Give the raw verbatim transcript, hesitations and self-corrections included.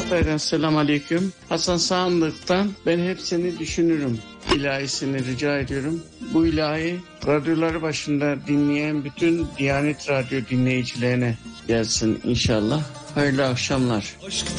Hatay'dan selam aleyküm. Hasan Sağındık'tan ben hep seni düşünürüm ilahisini rica ediyorum. Bu ilahi radyoları başında dinleyen bütün Diyanet Radyo dinleyicilerine gelsin inşallah. Hayırlı akşamlar.